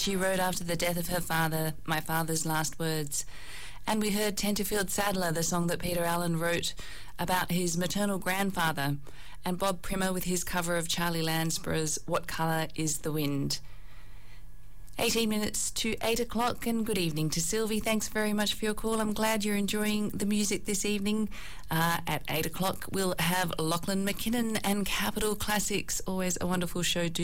She wrote after the death of her father, my father's last words. And we heard Tenterfield Saddler, the song that Peter Allen wrote about his maternal grandfather, and Bob Primmer with his cover of Charlie Lansborough's What Colour is the Wind. 18 minutes to 8 o'clock, and good evening to Sylvie. Thanks very much for your call. I'm glad you're enjoying the music this evening. At 8 o'clock, we'll have Lachlan McKinnon and Capital Classics. Always a wonderful show. Do